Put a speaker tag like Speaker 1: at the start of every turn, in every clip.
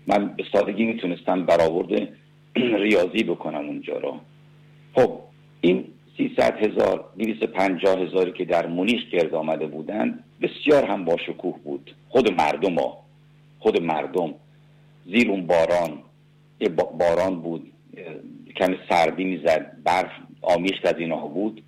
Speaker 1: من به سادگی میتونستم برآورد ریاضی بکنم اونجا را. خب این 300,000 250,000 که در مونیخ گرد آمده بودند بسیار هم باشکوه بود. خود مردم زیر اون باران، باران بود، کمی سردی میزد، برف آمیخت از اینها بود.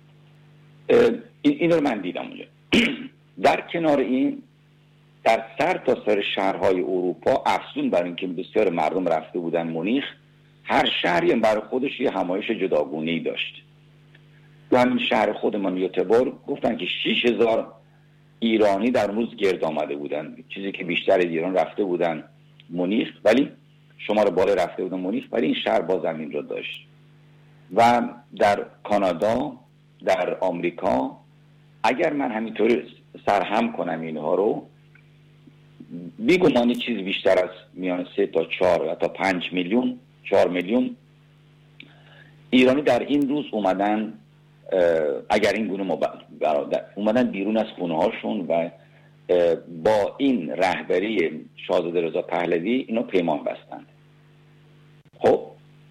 Speaker 1: این رو من دیدم اونجا. در کنار این در سر تا سر شهرهای اروپا، افزون بر اینکه بسیار مردم رفته بودن مونیخ، هر شهری برای خودش یه همایش جداگونه‌ای داشت. تو همین شهر خودمان یوتبور گفتن که 6,000 ایرانی در روز گرد آمده بودن، چیزی که بیشتر ایران رفته بودن مونیخ، ولی شمار بالا رفته بودن مونیخ، ولی این شهر باز همین رو داشت. و در کانادا، در آمریکا، اگر من همینطوری سرهم کنم اینها رو، بیگمان چیزی بیشتر از میان 3 تا 4 یا تا 5 میلیون، 4 میلیون ایرانی در این روز اومدن، اگر این گونه اومدن بیرون از خونه هاشون و با این رهبری شاهزاده رضا پهلوی اینو پیمان بستند. خب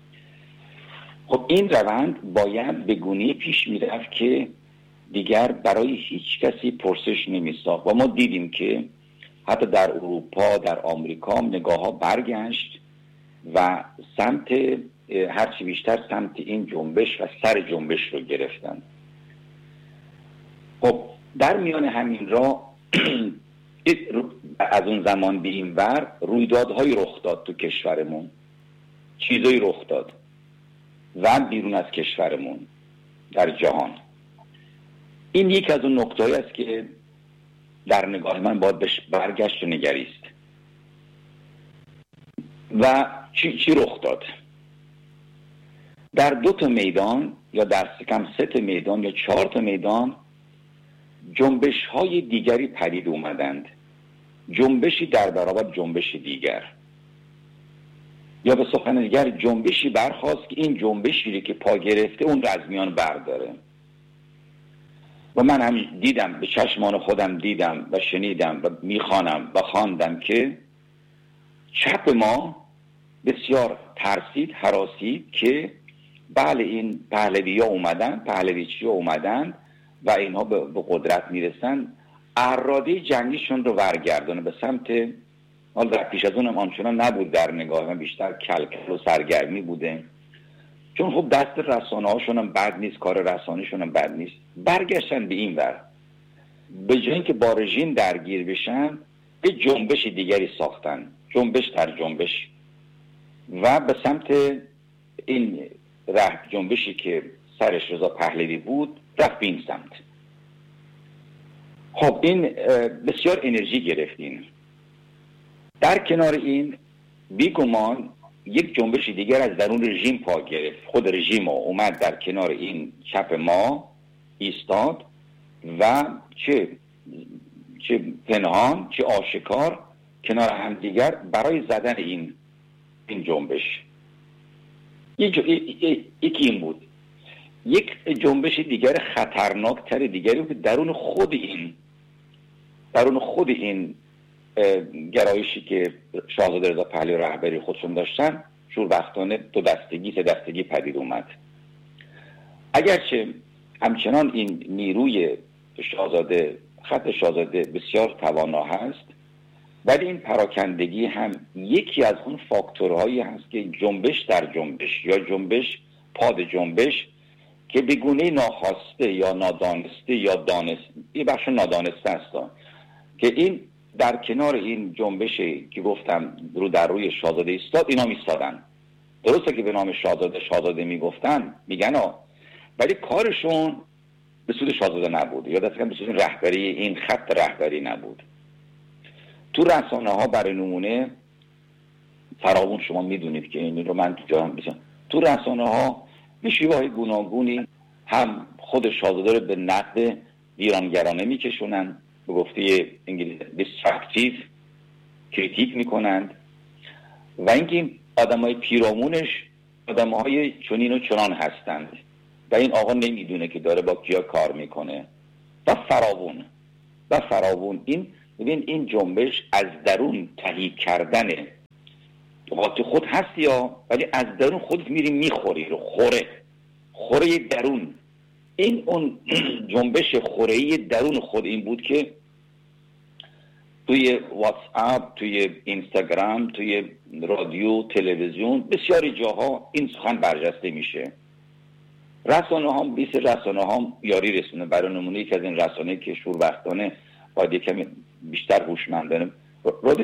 Speaker 1: این روند باید به گونه‌ای پیش میرفت که دیگر برای هیچ کسی پرسش نمیساخت و ما دیدیم که حتی در اروپا، در آمریکا نگاه ها برگشت و سمت هرچی بیشتر سمت این جنبش و سر جنبش رو گرفتن. خب در میان همین را از اون زمان به این ور رویدادهایی رخ داد تو کشورمون، چیزایی رخ داد و بیرون از کشورمون در جهان. این یک از اون نکته‌ای است که در نگاه من باید بهش برگشت و نگریست. و چی رخ داد؟ در 2 تا میدان یا در کم 3 تا میدان یا 4 تا میدان جنبش های دیگری پدید اومدند، جنبشی در برابر جنبش دیگر، یا به سخن دیگر جنبشی برخاست که این جنبشی که پا گرفته اون را از میان برداره. و من هم دیدم، به چشمان خودم دیدم و شنیدم و میخوانم و خواندم که چپ ما بسیار ترسید، هراسید که بله این پهلوی ها اومدن، پهلویچی ها اومدن و اینها به قدرت میرسن، اراده جنگیشون رو ورگردانه به سمت، حالا در پیش از اونم آنچنان نبود در نگاه من، بیشتر کلکل و سرگرمی بوده، چون خب دست رسانه هاشون هم بد نیست، کار رسانه‌شون هم بد نیست، برگشتن به این ور، به جای اینکه با رژیم درگیر بشن به جنبش دیگری ساختن، جنبش در جنبش، و به سمت این جنبشی که سرش رضا پهلوی بود رفت به این سمت. خب این بسیار انرژی گرفتین. در کنار این بیگمان یک جنبش دیگر از درون رژیم پا گرفت، خود رژیم اومد در کنار این چپ ما ایستاد و چه پنهان چه آشکار کنار هم دیگر برای زدن این جنبش. یکی این بود. یک جنبش دیگر خطرناکتر دیگری بود درون خود این گرایشی که شاهزاده رضا پهلوی رهبری خودشون داشتن، شوربختانه 2 دستگی 3 دستگی پدید اومد. اگرچه همچنان این نیروی خط شاهزاده بسیار توانا هست، ولی این پراکندگی هم یکی از اون فاکتورهایی هست که جنبش در جنبش یا جنبش پاد جنبش که به گونه ناخواسته یا نادانسته یا یه بخش نادانسته است که این در کنار این جنبشی که گفتم رو در روی شاهزاده ایستاد، اینا میستادن. درسته که به نام شاهزاده میگفتن، میگن ولی کارشون به سود شاهزاده نبود، یا دست کم به سود رهبری این خط رهبری نبود. تو رسانه ها برای نمونه فراوون شما میدونید که این رو من تو رسانه ها به شیوه گوناگونی هم خود شاهزاده رو به نقد ویرانگرانه میکشونن، به گفته انگلیسی دیستراکتیو کریتیک میکنند، و اینکه آدمای پیرامونش آدمای چنین و چنان هستند و این آقا نمیدونه که داره با کیا کار میکنه و فراوون این جنبش از درون تهیه کردن قاطی خود هستی ولی از درون خودت میری میخوری رو. خوره درون. این اون جنبش خوره‌ای درون خود این بود که توی واتس اپ، توی اینستاگرام، توی رادیو، تلویزیون، بسیاری جاها این سخن برجسته میشه. رسانه ها، 20 رسانه ها یاری رسونه. برای نمونه یکی از این رسانه که شوربختانه باید یکم بیشتر هوشمندانه، رادیو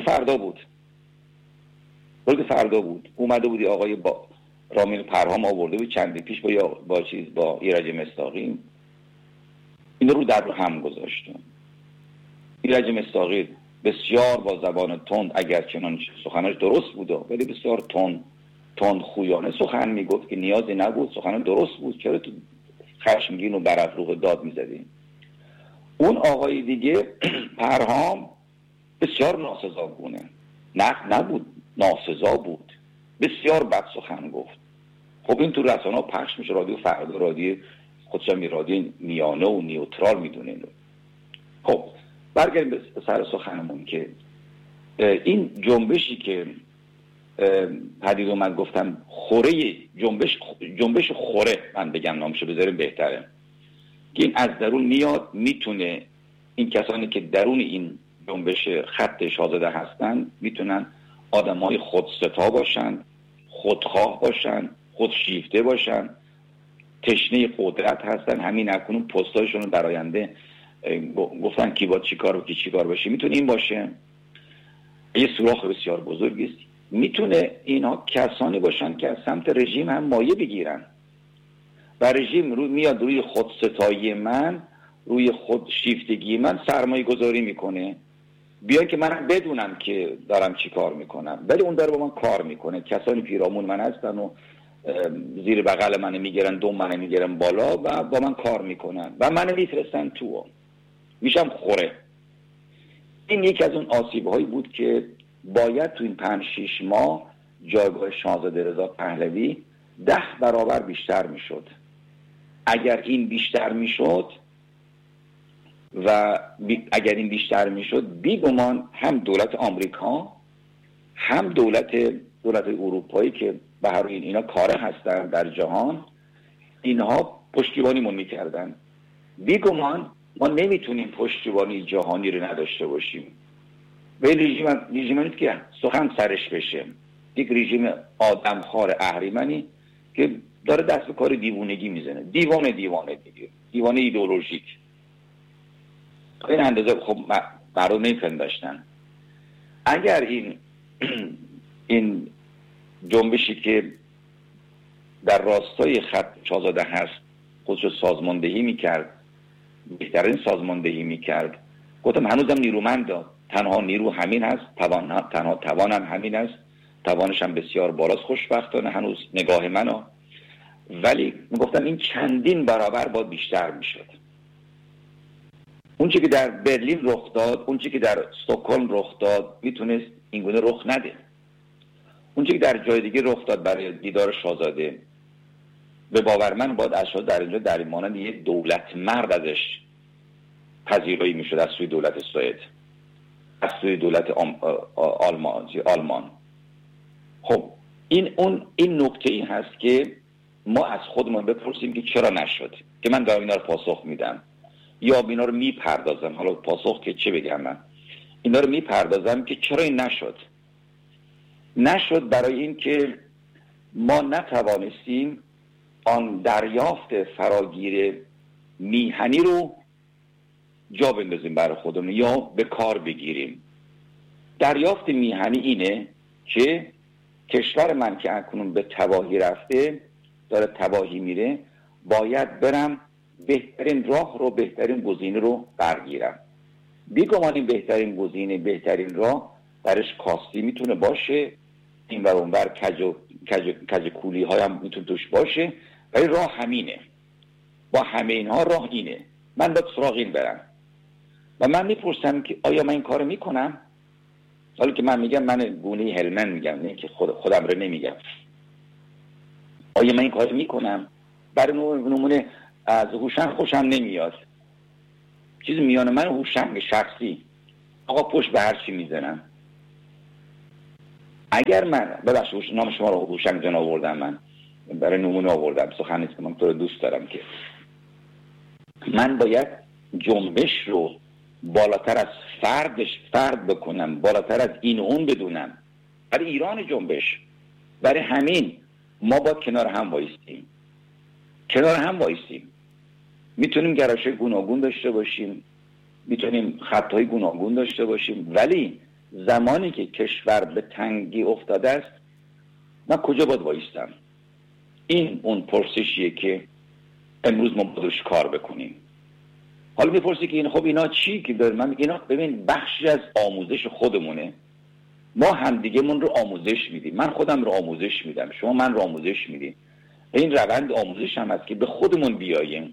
Speaker 1: فردا بود. اومده بودی آقای با رامین پرهام آورده بود چندی پیش با ایرج مصداقی، این رو در هم گذاشتن. ایرج مصداقی بسیار با زبان تند، اگر چنان سخنش درست بود ولی بسیار تند خویانه سخن میگفت که نیازی نبود. سخن درست بود، چرا تو خشمگین و برافروخ داد میزدیم؟ اون آقای دیگه پرهام بسیار ناسزاگونه، نبود، ناسزا بود، بسیار بد سخن گفت. خب این تو رسانه پخش میشه، رادیو فردا، رادیو خودشم رادیو میانه و نیوترال میدونه. خب برگردیم به سر سخنمون که این جنبشی که پدید اومد، گفتم خوره جنبش خوره، من بگم نامشو بذاریم بهتره، که این از درون میاد. میتونه این کسانی که درون این جنبش خط شاهزاده هستن میتونن آدمای خودستا باشن، خودخواه باشن، خودشیفته باشن، تشنه قدرت هستن. همین اکنون پستاشون رو در آینده گفتن کی با چی کار و کی چی کار باشه. میتونه این باشه، یه سوراخ بسیار بزرگی است. میتونه اینها کسانی باشن که از سمت رژیم هم مایه بگیرن و رژیم میاد روی خودستایی من، روی خودشیفتگی من سرمایه گذاری میکنه، بیان که منم بدونم که دارم چی کار میکنم، ولی اون داره با من کار میکنه. کسانی پیرامون من هستن و زیر بغل من میگیرن، دوم من میگیرن بالا و با من کار میکنن و من میفرستن تو، میشم خوره. این یکی از اون آسیب‌هایی بود که باید تو این 5-6 ماه جایگاه شاهزاده رضا پهلوی 10 برابر بیشتر میشد. اگر این بیشتر میشد بیگمان هم دولت آمریکا هم دولت اروپایی که به هر حال اینا کاره هستن در جهان، اینها پشتیبانیمون میکردن. بیگمان ما نمیتونیم پشتیبانی جهانی رو نداشته باشیم. ولی رژیم نیست که سخن سرش بشه، یک رژیم آدمخوار اهریمنی که داره دست به کار دیوونگی میزنه، دیوانه ایدئولوژیک. این اندازه خب مردم نمیپنداشتن. اگر این جنبشی که در راستای خط شاهزاده هست خودشو سازماندهی میکرد، بهترین سازماندهی میکرد، گفتم هنوزم نیرومند داد. تنها نیرو همین هست، تنها توانم همین است، توانش هم بسیار بالاست خوشبختانه هنوز نگاه منو، ولی گفتم این چندین برابر باید بیشتر میشد. اون چی که در برلین رخ داد، اون چی که در استکهلم رخ داد میتونست اینگونه رخ نده. اون چی که در جای دیگه رخ داد برای دیدار شاهزاده، به باور من باید از در اینجا در این مانند یه دولت مرد ازش پذیرایی میشد از سوی دولت سوئد، از سوی دولت آلمان. خب این نکته ای هست که ما از خودمون بپرسیم که چرا نشد، که من دارم اینا رو پاسخ میدم یا اینا رو میپردازم. حالا پاسخ که چه بگم، من اینا رو میپردازم که چرا این نشد. برای این که ما نتوانستیم آن دریافت فراگیر میهنی رو جا بندازیم برای خودمون یا به کار بگیریم. دریافت میهنی اینه که کشور من که اکنون به تباهی رفته، داره تباهی میره، باید برم بهترین راه رو، بهترین گزینه رو برگیرم. بیگمان این بهترین گزینه، بهترین راه درش کاستی میتونه باشه، این ور اون ور کج کولی های هم میتونه توش باشه، ولی راه همینه. با همه اینها راه اینه. من باید سراغ این برم و من میپرسم که آیا من این کار میکنم؟ حالا که من میگم، من گونه هلمن میگم، نه که خودم رو نمیگم. آیا من این کار میکنم؟ برای نمونه از هوشنگ خوشم نمیاد، چیز میان من هوشنگ شخصی، آقا پشت به هر چی میزنم. اگر من ببخشید نام شما رو هوشنگ جان آوردم، من برای نمونه آوردم، سخن نیست که من تو رو دوست دارم، که من باید جنبش رو بالاتر از فرد بکنم، بالاتر از این و اون بدونم. برای ایران جنبش، برای همین ما باید کنار هم وایسیم. میتونیم گرایش‌های گوناگون داشته باشیم، میتونیم خطای گوناگون داشته باشیم، ولی زمانی که کشور به تنگی افتاده است، من کجا باید وایستم؟ این اون پرسشیه که امروز ما بادش کار بکنیم. حالا میپرسی که اینا چی که داره؟ من اینا ببین بخشی از آموزش خودمونه. ما همدیگه من رو آموزش میدیم، من خودم رو آموزش میدم، شما من رو آموزش میدیم. این روند آموزش هم هست که به خودمون بیاییم.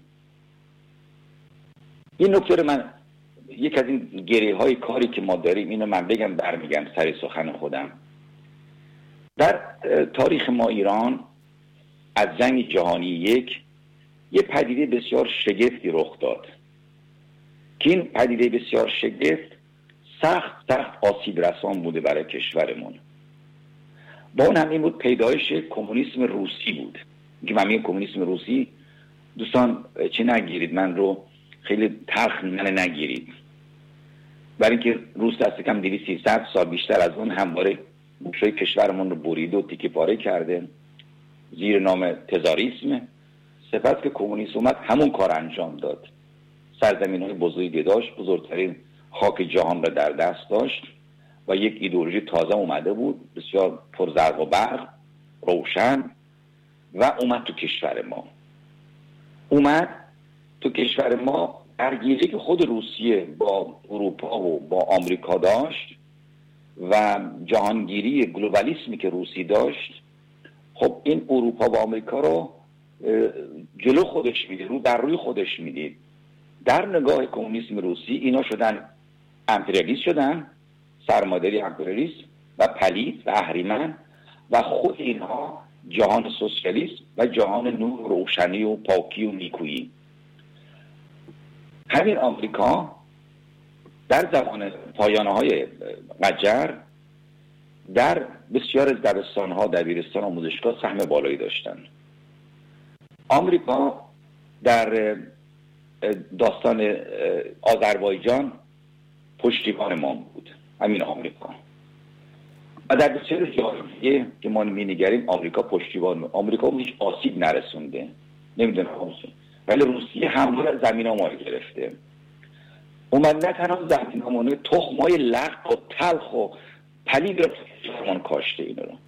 Speaker 1: این نکته رو من یک از این گره های کاری که ما داریم، اینو من بگم برمیگم سر سخن خودم. در تاریخ ما ایران از جنگ جهانی یک یه پدیده بسیار شگفتی رخ داد که این پدیده بسیار شگفت سخت آسیب رسان بوده برای کشورمون. با اون هم این بود پیدایش کمونیسم روسی بود. که من میگم کمونیسم روسی، دوستان چه نگیرید، من رو خیلی تلخ نگیرید، برای اینکه روس دست کم 200-300 سال بیشتر از اون همواره گوشای کشورمون رو برید و تیکه پاره کرده زیر نام تزاریسم. سپس که کمونیسم اومد همون کار انجام داد، سرزمین‌های بزرگی داشت، بزرگترین خاک جهان را در دست داشت و یک ایدئولوژی تازه اومده بود، بسیار پرزرق و برق، روشن، و اومد تو کشور ما. درگیری که خود روسیه با اروپا و با آمریکا داشت و جهانگیری گلوبالیسمی که روسی داشت، خب این اروپا و آمریکا رو جلو خودش میدید، رو در روی خودش میدید. در نگاه کمونیسم روسی اینا شدن امپریالیست، شدن سرمایه‌داری امپریالیست و پلید و اهریمن، و خود اینها جهان سوسیالیست و جهان نور و روشنی و پاکی و نیکویی. همین آمریکا در زمان پایانه‌های قجر در بسیار از دبستان‌ها، دبیرستان، آموزشگاه سهم بالایی داشتند. آمریکا در داستان آذربایجان پشتیبان ما بود، همین آمریکا. و در بسیار جایی که ما می‌نگریم آمریکا پشتیبان، آمریکا هیچ آسیب نرسونده، نمیدونم، ولی روسیه همواره زمین‌ها ما رو گرفته. اومد نه تنها زمین‌ها، تخم‌های لق و تلخ و پلید رو فرمان کاشته. اینا رو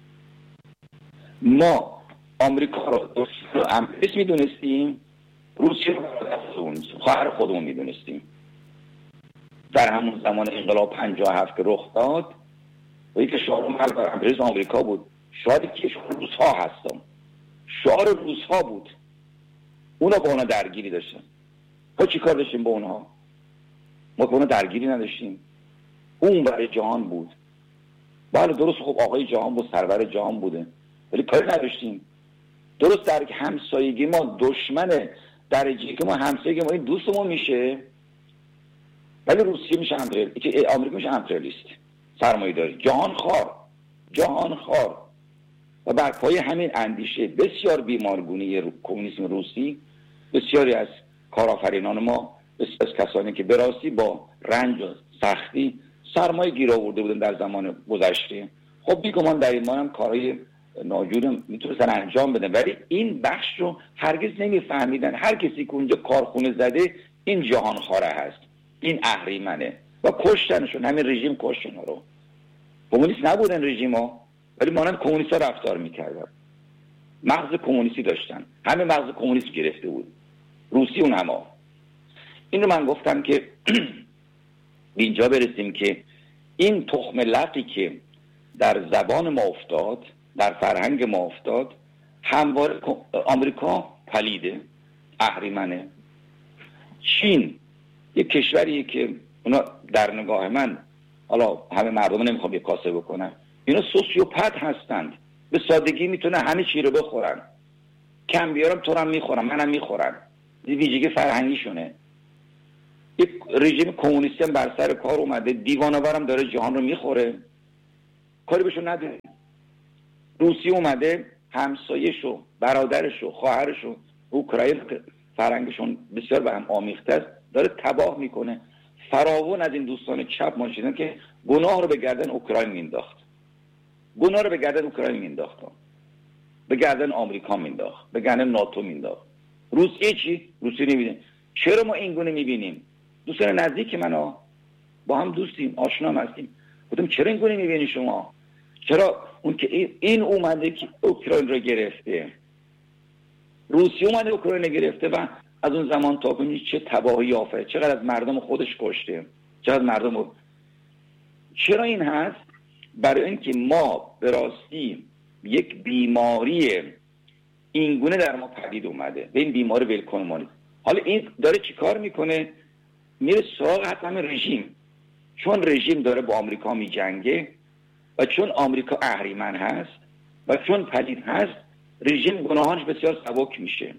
Speaker 1: ما آمریکا رو امپریالیست میدونستیم، روسیه رو خواهر خودمون میدونستیم. در همون زمان انقلاب 57 که رخ داد و یک شعار امپریالیسم آمریکا بود، شاید که شعار روس‌ها هستم، شعار روس‌ها بود. اونا با اونا درگیری داشتن. ما چی کار داشتیم با اونها؟ ما با اونا درگیری نداشتیم. اون برای جهان بود. بله درست، خب آقای جهان بود، سرور جهان بوده، ولی کاری نداشتیم. درست در همسایگی ما دشمن درجه‌ای که ما همسایگی ما این دوستمون میشه، ولی روسیه میشه امپریالیست، آمریکا میشه امپریالیست، سرمایه‌داری، جهان خوار. و بر پایه همین اندیشه بسیار بیمارگونی کمونیسم روسی، بسیاری از کارآفرینان ما، بسیار از کسانی که به راستی با رنج و سختی سرمایه گیر آورده بودن در زمان گذشته، خب بیگمان در این هم کارهای ناجور میتونستن انجام بدن، ولی این بخش رو هرگز نمیفهمیدن. هر کسی که اونجا کارخونه زده این جهان خواره هست، این اهریمنه، و کشتنشون. همین رژیم کشتن رو. کمونیست نبودن رژیم ها، ولی مانند کمونیست ها رفتار میکردن، مغز کمونیستی داشتن، همه مغز کمونیست گرفته بود، روسی اون همه. این رو من گفتم که اینجا برسیم که این تخم لقی که در زبان ما افتاد، در فرهنگ ما افتاد، همواره آمریکا پلیده، اهریمنه. چین یک کشوریه که اونا در نگاه من، حالا همه مردم نمیخوام یک کاسه بکنن، اینا سوسیوپت هستند، به سادگی میتونه همه چی رو بخورن، کم بیارم تو هم میخورم، منم میخورم، ویژگی فرهنگیشونه. یک رژیم کمونیستی هم بر سر کار اومده، دیوانه‌ورم داره جهان رو میخوره. کاری بهشون نداریم. روسیه اومده همسایه‌شو، برادرشو، خواهرشو، اوکراین فرهنگشون بسیار به هم آمیخته است، داره تباه میکنه. فراوان از این دوستان چپ ما شنیدن که گناه رو به گردن اوکراین مینداخت، گناه رو به گردن اوکراین مینداخت، به گردن آمریکا مینداخت، به گردن ناتو مینداخت. روسیه چی؟ روسیه نمیبینه. چرا ما این گونه میبینیم؟ دوستان نزدیک من با هم دوستیم، آشنا هستیم. گفتم چرا این گونه میبینی شما؟ چرا اون که این اومده که اوکراین رو گرفته، روسیه اومده اوکراین رو گرفته و از اون زمان تا کنی چه تباهی آفرید، چقدر از مردم خودش کشته، چقدر مردم. چرا این هست؟ برای اینکه ما به راستی یک بیماری این گونه در ما پدید اومده، به این بیماری ولکنمانی. حالا این داره چی کار میکنه؟ میره سراغ حتما رژیم، چون رژیم داره با آمریکا میجنگه و چون آمریکا اهریمن هست و چون پدید هست، رژیم گناهانش بسیار سبک میشه.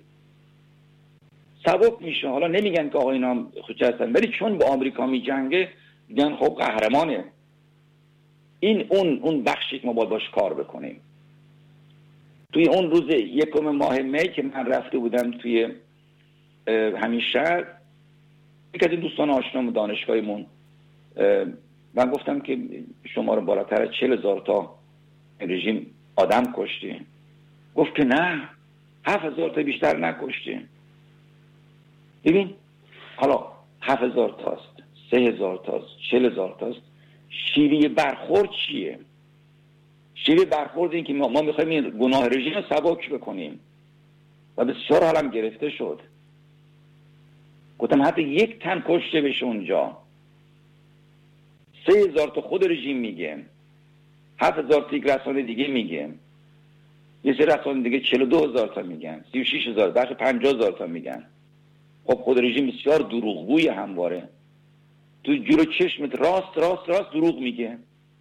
Speaker 1: حالا نمیگن که آقا اینا خوچه هستن، ولی چون با آمریکا میجنگه میگن خب قهرمانه. این اون بخشی که ما باید باش کار بکنیم. توی اون روز 1 ماه می که من رفته بودم توی همین شهر، یک از این دوستان آشنام دانشگاهیمون، من گفتم که شما رو بالاتر از 40,000 تا رژیم آدم کشتی. گفت که نه، 7,000 تا بیشتر نکشتی. ببین حالا 7,000 تاست، 3,000 تاست، 40,000 تاست، شیوه برخورد چیه؟ شیوه برخورد این که ما میخوایم این گناه رژیم رو سبک بکنیم و بسیار حالم گرفته شد. گفتم حتی 1 تن کشته بشه اونجا، 3,000 تا خود رژیم میگه، 7,000 تا یک رسانه دیگه میگه، یه سری رسانه دیگه 42,000 تا میگن، 36,000، بخش 50,000 تا میگن. خب خود رژیم بسیار دروغگوی همواره، تو جلو چشمت راست راست راست دروغ میگه.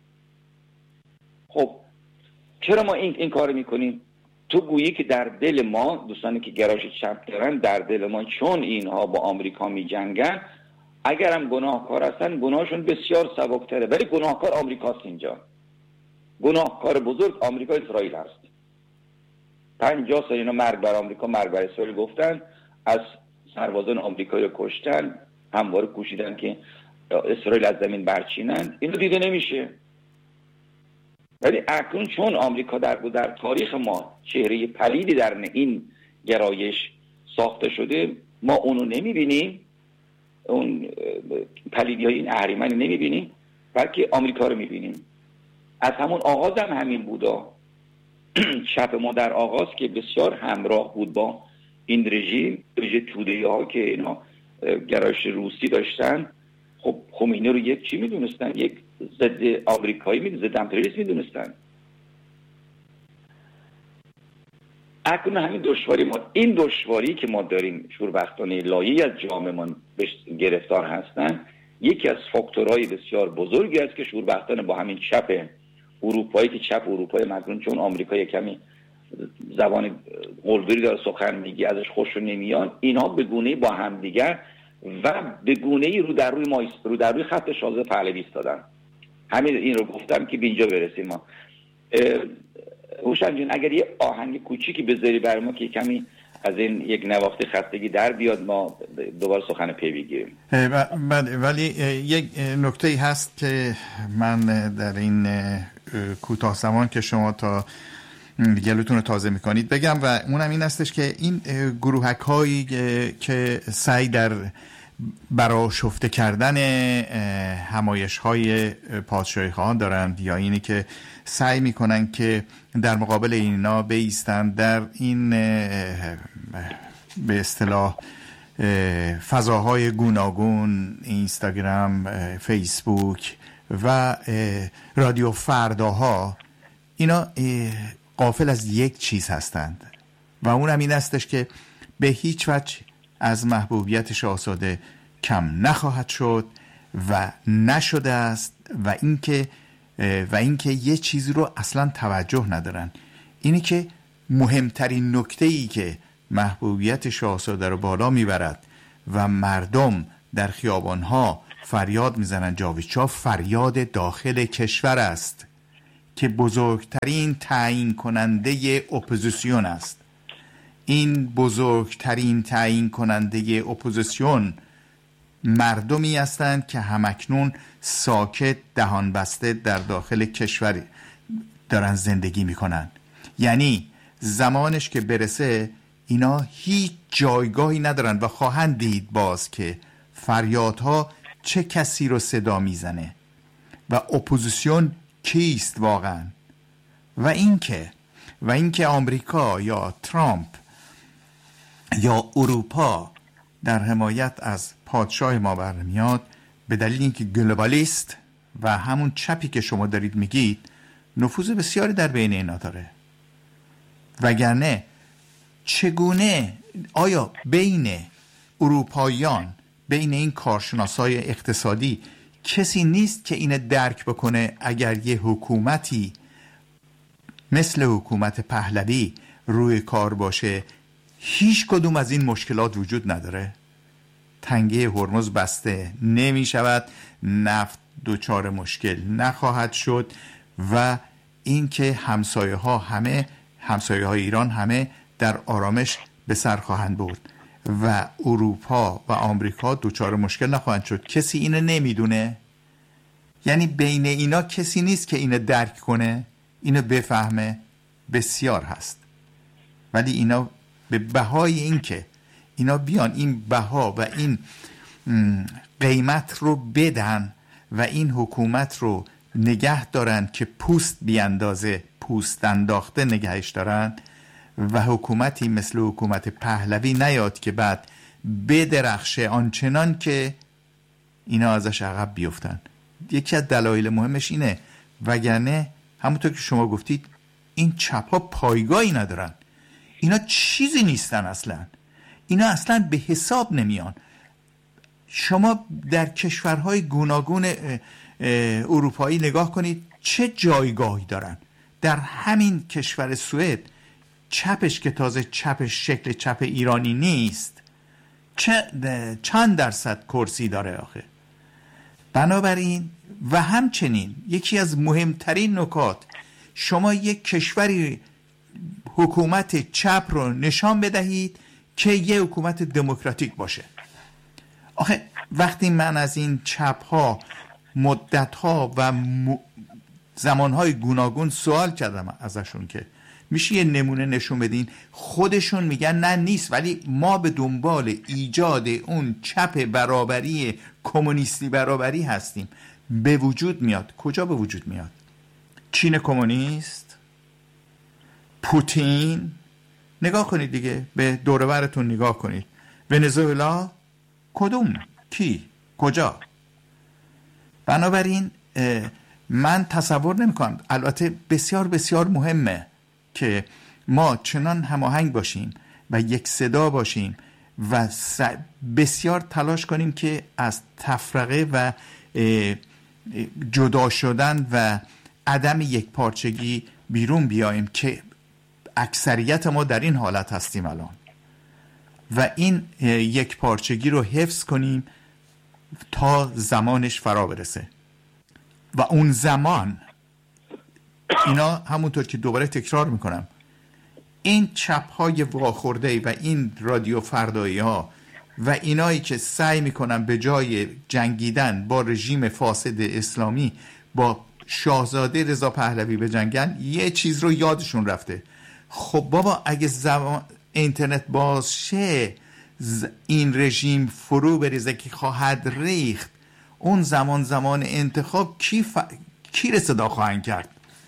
Speaker 1: خب چرا ما این کار میکنیم؟ تو گویی که در دل ما، دوستانی که گرایش چپ دارن، در دل ما چون اینها با آمریکا میجنگن، اگرم گناهکار هستن گناهشون بسیار سبکتره، ولی گناهکار آمریکاست. اینجا گناهکار بزرگ آمریکا اسرائیل هست. 50 سال اینا مرگ بر آمریکا، مرگ بر اسرائیل گفتن، از سربازان آمریکایی رو کشتن، همواره کوشیدن که اسرائیل از زمین برچینن. اینو دیده نمیشه. ولی اکنون چون آمریکا در تاریخ ما چهره پلیدی در این گرایش ساخته شده، ما اونو نمیبینیم، اون پلیدی های این اهریمنی نمیبینیم، بلکه آمریکا رو میبینیم. از همون آغاز هم همین بودا. چپ ما در آغاز که بسیار همراه بود با این رژیم توده‌ای ها که اینا گرایش روسی داشتن، خب خمینی رو یک چی میدونستن؟ یک ضد آمریکایی ضد امپریالیسم میدونستن. اکنون همین این دشواری که ما داریم، شوربختانه لایه‌ای از جامعه‌مان بهش گرفتار هستن، یکی از فاکتورهای بسیار بزرگی است که شوربختانه با همین چپ اروپایی که چپ اروپای مدرن، چون آمریکا یک کمی زبان قلدری داره سخن میگی، ازش خوش نمیان، اینها به گونه‌ای با هم دیگر و به گونه‌ای رو در روی خط شازده پهلوی ایستادن. همین این رو گفتم که به اینجا برسیم. ما هوشنگ جون اگر یه آهنگ کوچیکی بذاری برای ما که کمی از این یک نواخت خستگی در بیاد، ما دوباره سخن پی بگیریم.
Speaker 2: ولی یک نکته هست که من در این کوتاه زمان که شما تا گلوتون رو تازه میکنید بگم، و اونم این هستش که این گروهک هایی که سعی در برآشفته کردن همایش های پادشاهی خواهان دارند، یا اینی که سعی میکنن که در مقابل اینا بایستند در این به اصطلاح فضاهای گوناگون، اینستاگرام، فیسبوک و رادیو فرداها، اینا غافل از یک چیز هستند و اونم این هستش که به هیچ وجه از محبوبیت شاهزاده کم نخواهد شد و نشده است، و اینکه یه چیزی رو اصلا توجه ندارن. اینی که مهمترین نکته‌ای که محبوبیت شاهزاده رو بالا میبرد و مردم در خیابانها فریاد میزنن جاویدشاه، فریاد داخل کشور است که بزرگترین تعیین کننده اپوزیسیون است. این بزرگترین تعیین کننده اپوزیسیون مردمی هستند که همکنون ساکت دهان بسته در داخل کشور دارن زندگی میکنن. یعنی زمانش که برسه اینا هیچ جایگاهی ندارن و خواهند دید باز که فریادها چه کسی رو صدا میزنه و اپوزیسیون کیست واقعا. و اینکه آمریکا یا ترامپ یا اروپا در حمایت از پادشاه ما برمیاد به دلیل اینکه گلوبالیست و همون چپی که شما دارید میگید نفوذ بسیاری در بین اینا داره. وگرنه چگونه آیا بین اروپاییان، بین این کارشناسای اقتصادی کسی نیست که اینو درک بکنه اگر یه حکومتی مثل حکومت پهلوی روی کار باشه هیچ کدوم از این مشکلات وجود نداره؟ تنگه هرمز بسته نمی شود، نفت دچار مشکل نخواهد شد و اینکه همسایه های ایران همه در آرامش به سر خواهند برد و اروپا و آمریکا دچار مشکل نخواهند شد. کسی اینو نمیدونه؟ یعنی بین اینا کسی نیست که اینو درک کنه، اینو بفهمه؟ بسیار هست، ولی اینا به بهای این که اینا بیان این بها و این قیمت رو بدن و این حکومت رو نگه دارن که پوست بیاندازه، پوست انداخته نگهش دارن و حکومتی مثل حکومت پهلوی نیاد که بعد بدرخشه آنچنان که اینا ازش عقب بیفتن. یکی از دلایل مهمش اینه، وگرنه همونطور که شما گفتید این چپ‌ها پایگاهی ندارن، اینا چیزی نیستن، اینا اصلا به حساب نمیان. شما در کشورهای گوناگون اروپایی نگاه کنید چه جایگاهی دارن. در همین کشور سوئد چپش که تازه چپش شکل چپ ایرانی نیست چند درصد کرسی داره آخه. بنابراین و همچنین یکی از مهمترین نکات، شما یک کشوری حکومت چپ رو نشان بدهید که یه حکومت دموکراتیک باشه. آخه وقتی من از این چپ ها مدت ها و زمان گوناگون سوال کردم ازشون که میشه یه نمونه نشون بدین، خودشون میگن نه نیست، ولی ما به دنبال ایجاد اون چپ برابری کمونیستی برابری هستیم. به وجود میاد. کجا به وجود میاد؟ چین کمونیست؟ پوتین؟ نگاه کنید دیگه، به دور و برتون نگاه کنید. ونزوئلا؟ کدوم؟ کی؟ کجا؟ بنابراین من تصور نمی‌کنم. البته بسیار بسیار مهمه که ما چنان هماهنگ باشیم و یک صدا باشیم و بسیار تلاش کنیم که از تفرقه و جدا شدن و عدم یک پارچگی بیرون بیاییم که اکثریت ما در این حالت هستیم الان، و این یک پارچگی رو حفظ کنیم تا زمانش فرا برسه. و اون زمان اینا همونطور که دوباره تکرار میکنم، این چپ‌های واخورده‌ای و این رادیو فردایی ها و اینایی که سعی میکنن به جای جنگیدن با رژیم فاسد اسلامی با شاهزاده رضا پهلوی بجنگن، یه چیز رو یادشون رفته. خب بابا اگه اینترنت باز شه این رژیم فرو بریزه که خواهد ریخت، اون زمان انتخاب کی رو صدا خواهند کرد؟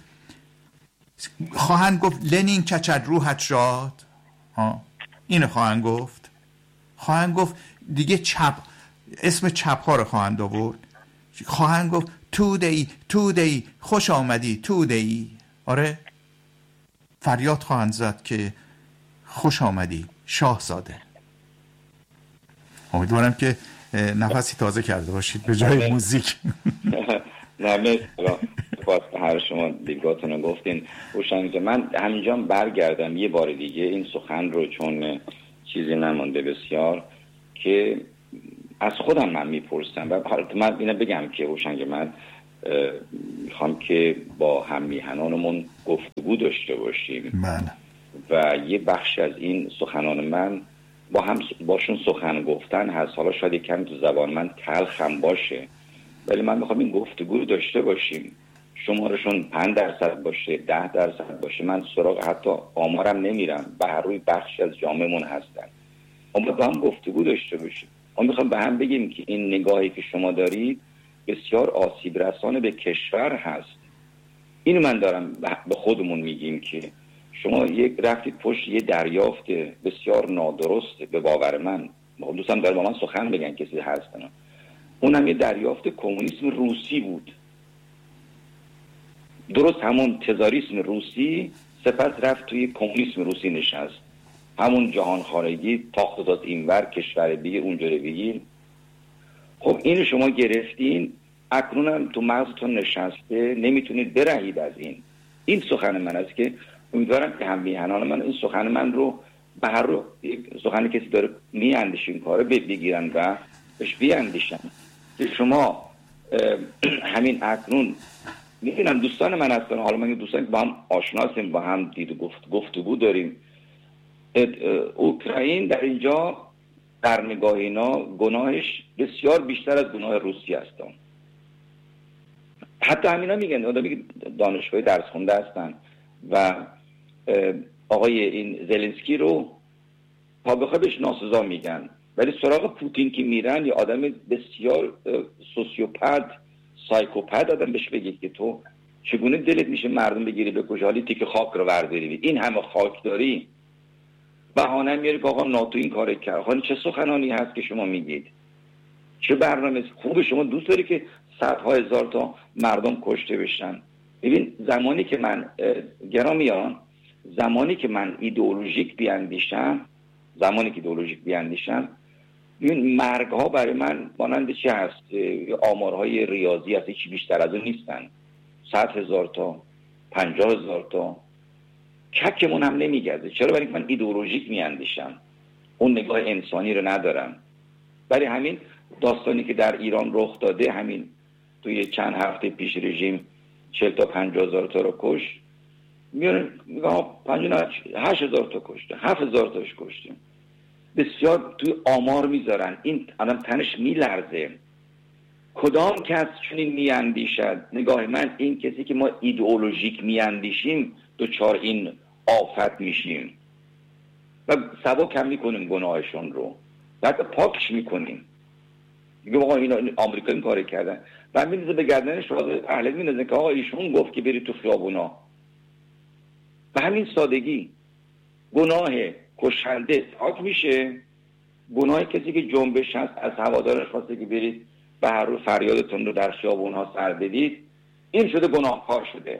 Speaker 2: خواهند گفت لنین کچد روحت شاد؟ اینو خواهند گفت دیگه چپ، اسم چپ ها رو خواهند آورد، خواهند گفت توده‌ای خوش آمدی توده‌ای. آره، فریاد خواهند زد که خوش آمدی شاهزاده. امیدوارم که نفسی تازه کرده باشید به جای موزیک.
Speaker 1: نه باز هر شما دیدگاهتون رو گفتین. روشن من همینجا برگردم یه بار دیگه این سخن رو، چون چیزی نمونده بسیار که از خودم من میپرسم و من اینو بگم که روشن من میخوام که با هم میهنانمون گفتگو داشته باشیم.
Speaker 2: بله.
Speaker 1: و یه بخش از این سخنان من باشون سخن گفتن هست. حالا شاید کمی تو زبان من تلخ هم باشه، ولی من میخوام این گفتگو رو داشته باشیم. شمارشون 5% باشه، 10% باشه، من سراغ حتی آمارم نمیرم، به هر روی بخشی از جامعهمون هستن. ما با هم گفتگو داشته باشیم. ما میخوام به هم بگیم که این نگاهی که شما دارید بسیار آسیب رسانه به کشور هست. اینو من دارم به خودمون میگیم که شما یک رفتید پشت یه دریافت بسیار نادرسته. به باور من، دوستم داره با من سخن بگن کسی هستن، اونم یه دریافت کمونیسم روسی بود. درست همون تزاریسم روسی سپس رفت توی کمونیسم روسی نشست. همون جهان خارجی تاخت داد اینور، کشور دیگه اونجا رو بگیر. خب اینو شما گرفتین، اکنونم تو مغزتون نشسته، نمیتونید برهید از این سخن من است که امیدوارم که هم میهنان من این سخن من رو به هر رو سخن کسی داره میاندیشین کاره بگیرن و بهش بیاندیشن که شما همین اکنون میبینم دوستان من هستن. حالا من دوستان با هم آشناسیم، با هم دید و گفتگو داریم. اوکراین در اینجا در نگاه اینا گناهش بسیار بیشتر از گناه روسی هستن. حتی همینا میگن، آدمی دانشگاه درس خونده هستن و آقای این زلنسکی رو تا بخواه بهش ناسزا میگن، ولی سراغ پوتین که میرن یا آدم بسیار سوسیوپت سایکوپت آدم بهش بگید که تو چگونه دلت میشه مردم بگیری بکشی، حالی تیک خاک رو برداری، این همه خاک داری، بهانه میاری که آقا ناتو این کار کرد. آقا چه سخنانی هست که شما میگید؟ چه برنامه خوب شما دوست داری که صدها هزار تا مردم کشته بشن؟ ببین زمانی که من گرامیان، زمانی که من ایدئولوژیک بیاندیشم، این مرگ ها برای من مانند چه هست؟ آمارهای ریاضی هست، هیچی بیشتر از اون نیستن. 100,000 تا 50,000 تا ککمون هم نمیگرده. چرا؟ برای من ایدئولوژیک میاندیشم، اون نگاه انسانی رو ندارم. برای همین داستانی که در ایران رخ داده، همین توی چند هفته پیش رژیم 40 تا 50,000 تا رو کش، میگن 8,000 تا کشته، 7,000 تاش کشته. بسیار توی آمار میذارن. این آدم تنش میلرزه. کدام کس چنین میاندیشد؟ نگاه من این کسی که ما ایدئولوژیک میاندیشیم دوچار این آفت میشیم و سبا کم میکنیم گناهشون رو، بعد پاکش میکنیم. میگه آقا اینا آمریکا این کار کردن و میندازه به گردن شما اهل میندازه که آقا ایشون گفت که برید تو خیابونا. به همین سادگی گناه کشنده پاک میشه. گناه کسی که جنبش هست از هوادارش خواسته که برید به هر رو فریادتون رو در خیابونها سر بدید، این شده گناهکار شده.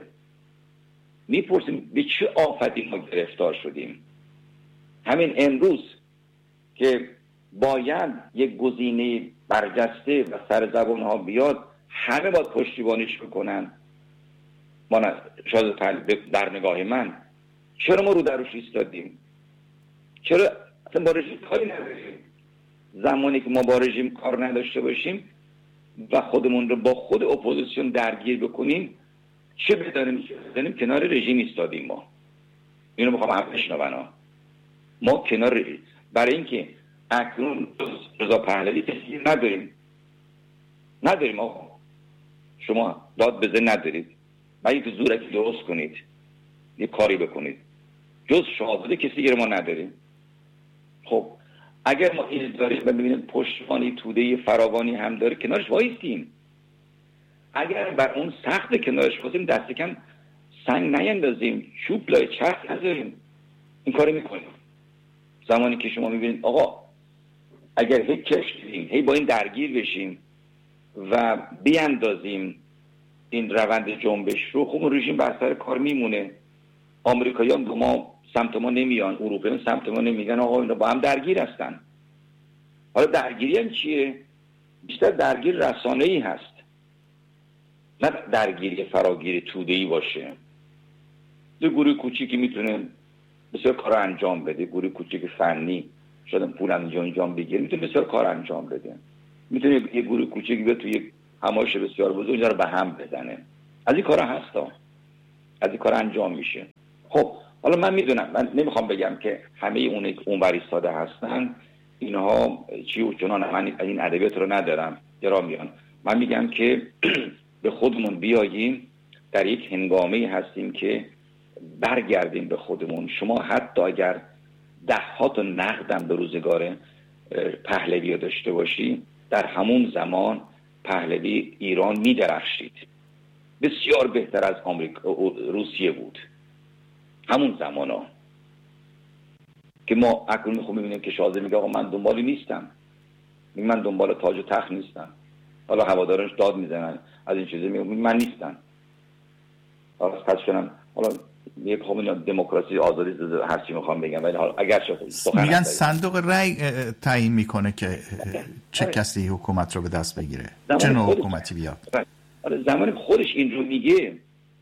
Speaker 1: میپرسیم به چه آفتی ما گرفتار شدیم؟ همین امروز که باید یک گزینه برجسته و سر زبان ها بیاد، همه باید پشتیبانیش بکنن. ما شاید در نگاه من چرا ما رو دروش ایستادیم؟ چرا اصلا با رژیم کاری نداریم؟ زمانی که ما با رژیم کار نداشته باشیم و خودمون رو با خود اپوزیسیون درگیر بکنیم، چه بدانیم کنار رژیم ایستادیم. ما اینو میخوام هم بشنون. ما کنار رژیم، برای اینکه اکنون رضا پهلوی کسی نداریم. آقا شما داد بزه ندارید، مگه که زورکی درست کنید، یه کاری بکنید، جز شاهزاده کسی ما نداریم. خب اگر ما این داریم و ببینیم پشتوانی توده فراوانی هم داره، کنارش وایستیم. اگر بر اون سخت کنارش وایستیم، دست کم سنگ نیندازیم، چوب لای چرخ نذاریم، این کاری میکنیم. زمانی که شما میبینید آقا اگر هی کشیدیم، هی با این درگیر بشیم و بیاندازیم این روند جنبش رو، خب رژیم بر سر کار میمونه. آمریکاییان با ما سمت ما نمیان، اروپاییان سمت ما نمیگن، آقا اینا با هم درگیر هستن. حالا درگیری هم چیه؟ بیشتر درگیر رسانه‌ای هست، نه درگیری فراگیر توده‌ای باشه. یه گروه کوچیکی میتونه بسیار کار انجام بده، گروه کوچیک فنی شاید پول انجام بگیره، میتونه بسیار کار انجام بده. میتونه یه گروه کوچیکی بیاد توی همایش بسیار بزرگ اینجا رو به هم بزنه. از این کارا هستا، از این کارا انجام میشه. خب حالا من میدونم، من نمیخوام بگم که همه اونوری ساده هستن اینها چی و چنان، من این ادبیات رو ندارم گرامیان. من میگم که به خودمون بیاییم، در یک هنگامه هستیم که برگردیم به خودمون. شما حتی اگر 10 تا نقدم به روزگار پهلوی داشته باشی، در همون زمان پهلوی ایران میدرخشید، بسیار بهتر از روسیه بود همون زمان ها. که ما اکنون میخوام ببینیم که شازده میگه آقا من دنبالی نیستم، من دنبال تاج و تخت نیستم. حالا هوادارانش داد میزنن از این چیزا، میگم من نیستم. حالا پس کنم حالا یک خب دموکراسی آزادی هر چی میخوام بگم، ولی حالا اگر
Speaker 2: میگن صندوق رأی تعیین میکنه که چه کسی حکومت رو به دست بگیره، چه نوع حکومتی بیاد.
Speaker 1: زمان خودش این رو میگه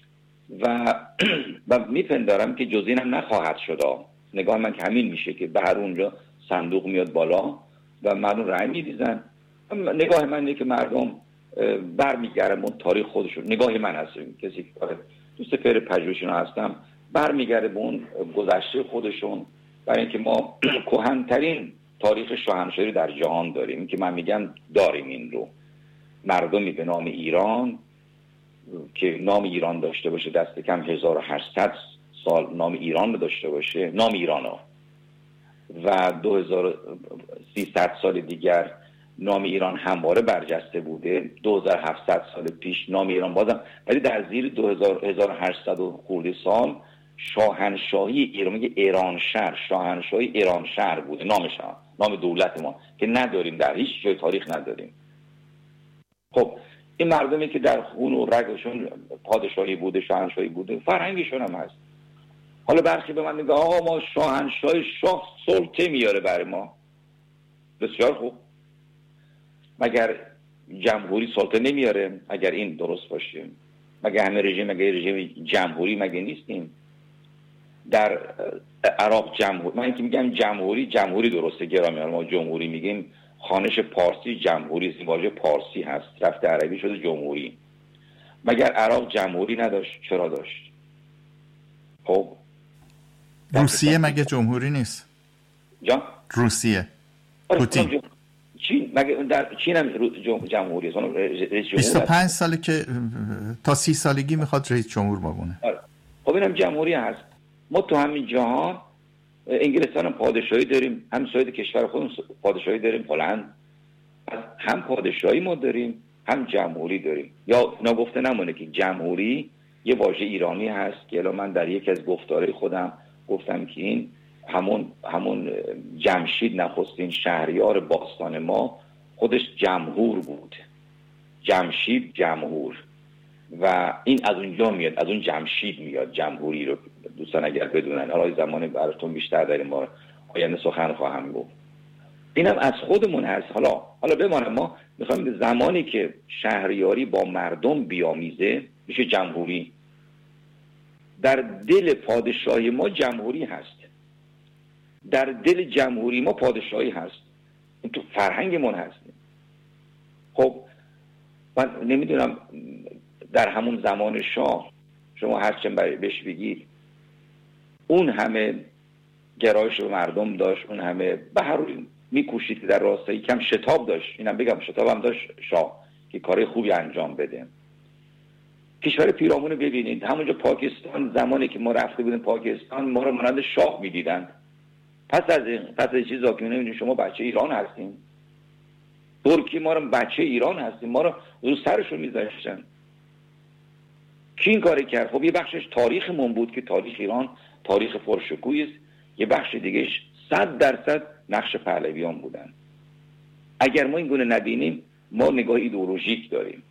Speaker 1: و میپندارم که جز اینم نخواهد شد. نگاه من که همین میشه که به هر اونجا صندوق میاد بالا و مردم رأی میریزن. نگاه من اینه که مردم برمیگردن اون تاریخ خودشون. نگاه من هست، کسی که تو سفر پژوهشون هستم، برمیگرده به اون گذشته خودشون، برای اینکه ما کهن‌ترین تاریخ شاهنشاهی در جهان داریم که من میگم داریم. این رو مردمی به نام ایران که نام ایران داشته باشه، دست کم 1800 سال نام ایران داشته باشه، نام ایران ها، و 2300 سال دیگر نام ایران همواره برجسته بوده. 2700 سال پیش نام ایران بازم، ولی در زیر 1800 خورده سال شاهنشاهی ایران، میگه ایران شهر، شاهنشاهی ایران شهر بوده نامش، نام دولت ما که نداریم، در هیچ جای تاریخ نداریم. خب این مردمی که در خون و رگشون پادشاهی بوده، شاهنشاهی بوده، فرهنگشون هم هست. حالا برخی به من میگه آقا ما شاهنشاهی شاه سلطه میاره برای ما. بسیار خوب، مگر جمهوری سلطه نمیاره؟ اگر این درست باشه، مگر همه رژیم جمهوری مگه نیستیم؟ در عراق جمهوری، من که میگم جمهوری درسته گرامیان، ما جمهوری میگیم، خوانش پارسی جمهوری، واژه پارسی هست رفته عربی شده جمهوری. مگر عراق جمهوری نداشت؟ چرا داشت؟ خب
Speaker 2: روسیه مگه جمهوری نیست؟
Speaker 1: جان؟
Speaker 2: روسیه پوتین.
Speaker 1: چین مگه در چین هم جمهوری است؟
Speaker 2: 25 ساله که تا 30 سالگی میخواد رئیس جمهور بمونه.
Speaker 1: خب اینم جمهوری هست. ما تو همین جهان انگلستان هم پادشاهی داریم، هم ساید کشور خودمون پادشاهی داریم، هلند هم پادشاهی ما داریم، هم جمهوری داریم. یا نگفته نمونه که جمهوری یه واژه ایرانی هست که الان من در یکی از گفتارهای خودم گفتم که این همون جمشید نخستین شهریار باستان ما خودش جمهور بود. جمشید جمهور، و این از اونجا میاد، از اون جمشید میاد. جمهوری رو دوستان اگر بدونن، حالا زمانی براتون بیشتر در این بار آینده سخن خواهم گفت. اینم از خودمون هست. حالا بمانه ما میخوایم زمانی که شهریاری با مردم بیامیزه میشه جمهوری. در دل پادشاهی ما جمهوری هست، در دل جمهوری ما پادشاهی هست، این تو فرهنگمون هست. خب من نمیدونم در همون زمان شاه شما هرچند بهش بگید اون همه گرایش به مردم داشت، اون همه به هر روی میکوشید که در راستای کم شتاب داشت. اینم بگم شتاب هم داشت شاه که کار خوبی انجام بده. کشور پیرامون ببینید، همونجا پاکستان، زمانی که ما رفته بودیم پاکستان ما رو مانند شاه میدیدن. پس از چیزا که می‌بینید شما بچه ایران هستین، ترکی ما رو بچه ایران هستیم، ما رو سرشون میذاشتن. کی این کاری کرد؟ خب یه بخشش تاریخمون بود که تاریخ ایران تاریخ پرشکوهی است، یه بخش دیگهش 100% نقش پهلویان بودن. اگر ما این گونه نبینیم ما نگاه ایدئولوژیک داریم.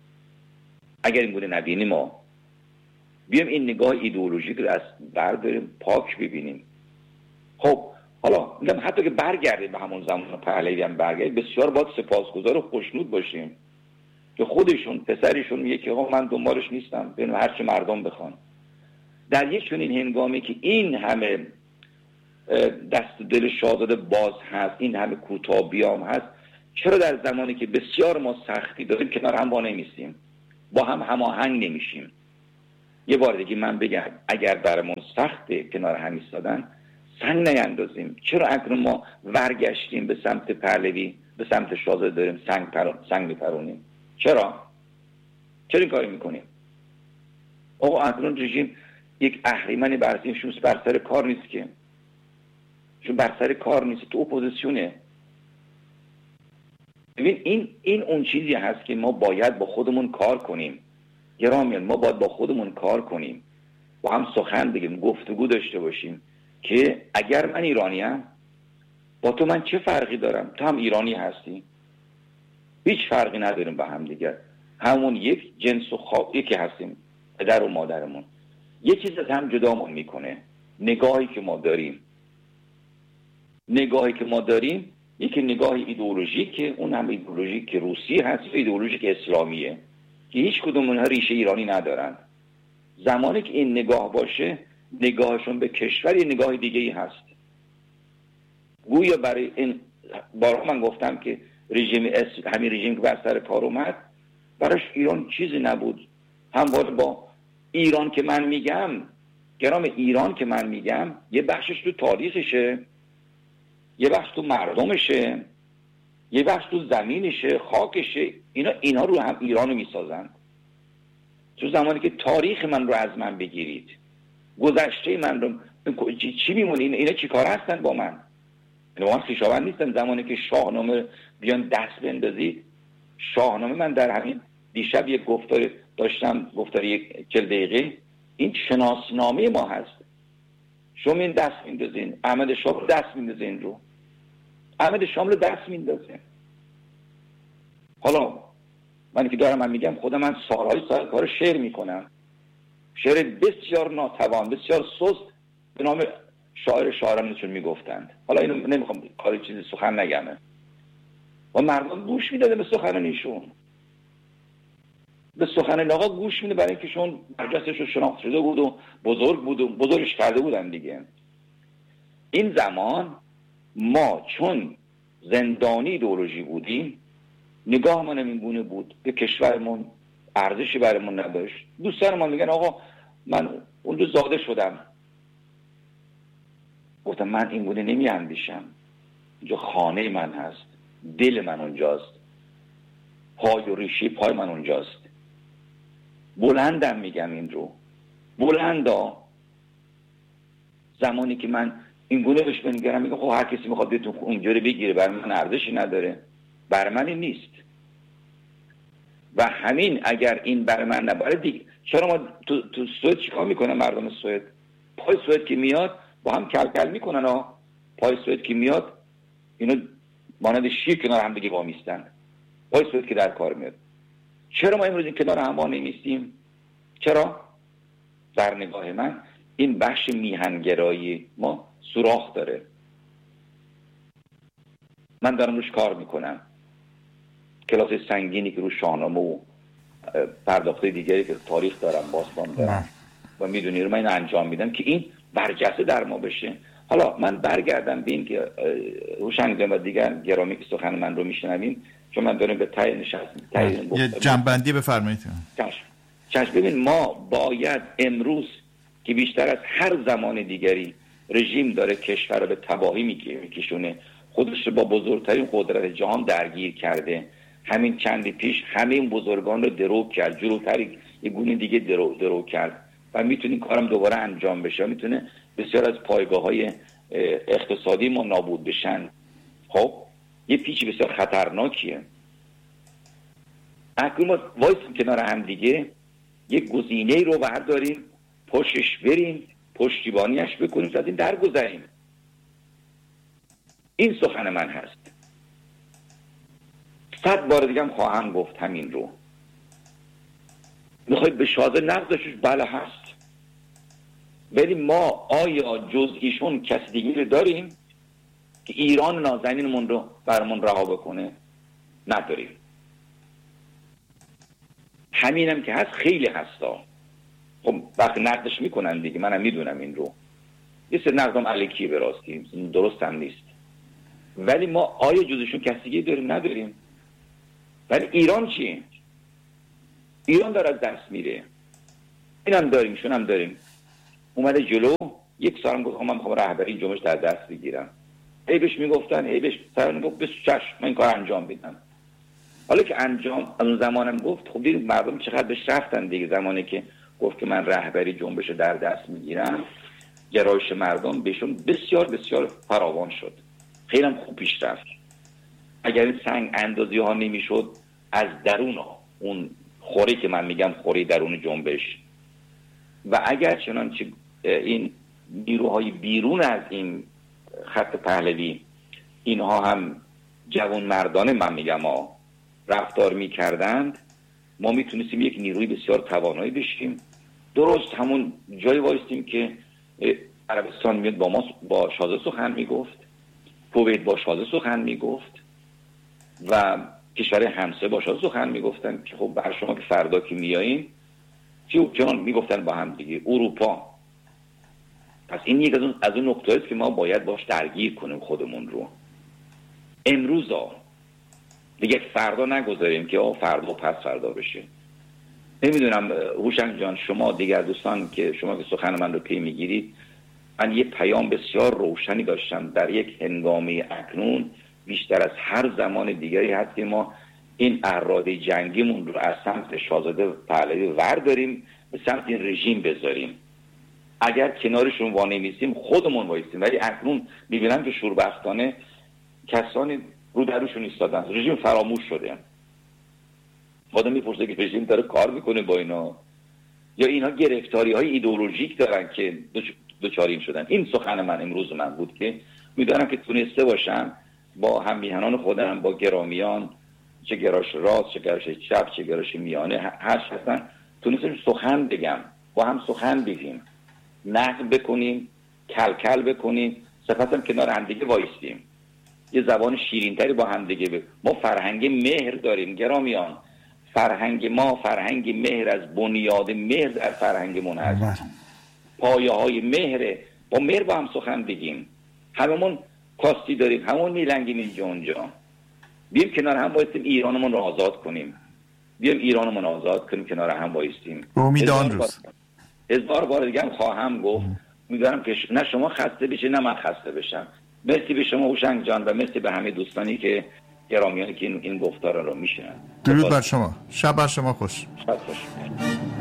Speaker 1: اگر این گونه نبینیم ما بیام این نگاه ایدئولوژیک رو از برداریم، پاک ببینیم. خب حالا میگم حتی که برگردیم به همون زمان پهلوی هم برگردیم، بسیار باید سپاسگزار و خوشنود باشیم که خودشون پسرشون میگه که آقا من دنبالش نیستم، ببین هر چه مردم بخوان. در یک چنین هنگامی که این همه دست دل شاهزاده باز هست، این همه کوتاه بیام هست، چرا در زمانی که بسیار ما سختی داریم کنار هم با نمیستیم، با هم هماهنگ نمیشیم؟ یه بار دیگه من بگم اگر برامون سخته کنار هم ایستادن، سنگ نیندازیم. چرا اکنون ما ورگشتیم به سمت پهلوی، به سمت شاهزاده داریم سنگ میپرونیم؟ چرا این کاری میکنیم؟ آقا اکنون رژیم یک اهریمن برسیمشون بر سر کار نیست که، چون بر سر کار نیست، تو اپوزیسیونه. ببین این اون چیزی هست که ما باید با خودمون کار کنیم. گرامیان، ما باید با خودمون کار کنیم، با هم سخن بگیم، گفتگو داشته باشیم که اگر من ایرانیم، با تو من چه فرقی دارم؟ تو هم ایرانی هستی، هیچ فرقی نداریم با هم دیگر، همون یک جنس و یکی هستیم، پدر و مادرمون. یه چیز از هم جدامون میکنه، نگاهی که ما داریم. یکی نگاه ایدئولوژیکه، اون هم ایدئولوژیک که روسی هست و ایدئولوژیک اسلامیه که هیچ کدوم اونها ریشه ایرانی ندارن. زمانی که این نگاه باشه، نگاهشون به کشور یه نگاه دیگه ای هست. گویا برای این بارها من گفتم که همین رژیم که بر سر کار اومد، براش ایران چیزی نبود. همواره با ایران که من میگم، ایران که من میگم، یه بخشش تو تاریخشه، یه بخش تو مردمشه، یه بخش تو زمینشه، خاکشه. اینا رو هم ایرانو میسازن. تو زمانی که تاریخ من رو از من بگیرید، گذشته من رو، چی میمونه؟ اینا چی کار هستن با من؟ اینا خویشاوند نیستن. زمانی که شاهنامه بیان دست بندازید، شاهنامه، من در همین دیشب یک گفتار داشتم، گفتار یک 40 دقیقه، این شناسنامه ما هست. شما این دست میندازین، احمد شاه رو دست میندازین، رو احمد شام رو دست میندازین. حالا من که دارم میگم، خودم من سالهای سال کار شعر میکنم، شعر بسیار ناتوان، بسیار سست، به نام شاعرانشون میگفتند. حالا اینو نمیخوام کاری چیزی سخن نگمه، و مردم گوش میداده به سخنان ایشون، به سخنان آقا گوش میده، برای اینکه شون برجستش رو شناخته شده بود و بزرگش کرده بودن دیگه. این زمان ما چون زندانی ایدئولوژی بودیم، نگاه من این گونه بود، به کشورمون ارزشی برامون نداشت. دوستان ما میگن آقا من اونجا زاده شدم، گفتم من این گونه نمی اندیشم. اینجا خانه من هست، دل من اونجاست، پای و ریشه پای من اونجاست. بلندم میگم این رو، بلندا. زمانی که من این گونه بهش بنگرم، میگم خب هر کسی میخواد بهتون اونجوری بگیره، برای من ارزشی نداره، برای من نیست. و همین اگر این برای من نباره دیگه، چرا ما تو سوئد چیکار میکنن مردم سوئد؟ پای سوئد که میاد با هم کلکل میکنن ها. پای سوئد که میاد اینا مانند شیر کنار هم دیگه وامیستن. پای سوئد که در کار میاد. چرا ما امروز این کنار هم نمیستیم؟ چرا؟ در نگاه من این بخش میهنگرایی ما سوراخ داره. من دارم روش کار میکنم. کلاس سنگینی که رو شاهنامه و پرداخته دیگری که تاریخ دارم، باستان دارم و میدونی رو من این انجام میدم که این برجسته در ما بشه. حالا من برگردم به این که هوشنگ و دیگر گرامی که سخن من رو میشنویم، چون من دارم به تای نشستم.
Speaker 2: یه جنبندی بفرمایید.
Speaker 1: چشم. ببین، ما باید امروز که بیشتر از هر زمان دیگری رژیم داره کشور رو به تباهی میکشونه، خودش رو با بزرگترین قدرت جهان درگیر کرده. همین چندی پیش همین بزرگان رو درو کرد، جلوتر یه گونه دیگه درو کرد و میتونه این کارم دوباره انجام بشه، میتونه بسیار از پایگاه‌های اقتصادی ما نابود بشن. خب یه پیچ بسیار خطرناکیه. اکنون ما وایسیم کنار هم دیگه، یک گزینه‌ای رو برداریم، پشتش بریم، پشتیبانیش بکنیم، از این درگذریم. این سخن من هست. 100 بار دیگه هم خواهم گفت همین رو. میخواید به شازه نقد داشتش؟ بله هست. ولی ما آیا جز ایشون کسی دیگه رو داریم که ایران نازنینمون رو برامون رها بکنه؟ نداریم. همینم که هست، خیلی هستا. خب وقتی نقدش میکنن دیگه، منم میدونم این رو. یه سری نقدم علیکی به راستی درست هم نیست. ولی ما آیا جزشون کسی داریم؟ نداریم. ولی ایران چی؟ ایران داره از دست میره. اینم داریم، شونم داریم. اومده جلو، یک سالم گفت من میخوام رهبری جنبش در دست بگیرم. هی بهش میگفتن، هی بهش سرم گفت بس چشم من این کار انجام میدم. حالا که انجام از اون زمانم گفت، خب دیدید مردم چقدر بهش رفتن دیگه. زمانی که گفت که من رهبری جنبش در دست میگیرم، گرایش مردم بهشون بسیار بسیار فراوان شد. خیلی هم خوب پیش رفت. اگر این سنگ اندازی ها نمیشد از درون ها، اون خوری که من میگم خوری درون جنبش، و اگر چنانچه این نیروهای بیرون از این خط پهلوی اینها هم جوان مردانه من میگم رفتار میکردند، ما میتونستیم یک نیروی بسیار توانایی بشیم. درست همون جایی وایستیم که عربستان میاد با ما با شازده سخن میگفت، کویت با شازده سخن میگفت و کشور همسایه با شازده سخن میگفتن که خب بر شما که فردا که میایین چنان میگفتن با هم دیگه اروپا. پس این یک از اون نکته است که ما باید باش درگیر کنیم خودمون رو. امروز دیگه فردا نگذاریم که فردا پس فردا بشه. نمیدونم هوشنگ جان، شما دیگر دوستان که شما که سخن من رو پی میگیرید، من یه پیام بسیار روشنی داشتم در یک هنگامه اکنون بیشتر از هر زمان دیگری هست که ما این اراده جنگیمون رو از سمت شاهزاده پهلوی ورداریم به سمت این رژیم بذاریم. اگر کنارشون وانمیستیم خودمون وایستیم. ولی اکنون میبینم که شوربختانه کسانی رو درشون ایستادن، رژیم فراموش شده. آدم میپرسه که رژیم داره کار میکنه با اینا یا اینا گرفتاری های ایدئولوژیک دارن که دوچاریم شدن. این سخن من امروز من بود که میدونم که تونسته باشم با هم میهنان خودم، با گرامیان، چه گراش راست، چه گراش چپ، چه گراش میانه، هر هستن، تونستیم سخن بگم، با هم سخن بگیم، نقد بکنیم، کل بکنیم، سپس کنار هم دیگه وایستیم، یه زبان شیرین‌تری با هم دیگه ما فرهنگ مهر داریم گرامیان. فرهنگ ما فرهنگ مهر از بنیاد مهر در فرهنگمون هست. پایه های مهره. با مهر با هم سخن بگیم. هممون کاستی داریم، همون میلنگیم اینجا اونجا. بیایم کنار هم وایستیم ایرانمون رو آزاد کنیم. بیایم ایرانمون رو آزاد کنیم، کنار هم وایستیم.
Speaker 2: امیدوارم روز
Speaker 1: 1000 بار دیگه هم خواهم گفت. می‌دونم که نه شما خسته بشید نه من خسته بشم. مرسی به شما هوشنگ جان و مرسی به همه دوستانی که گرامیانی که این گفتارا رو میشنن.
Speaker 2: درود بر شما. شب بر شما خوش.
Speaker 1: شب خوش.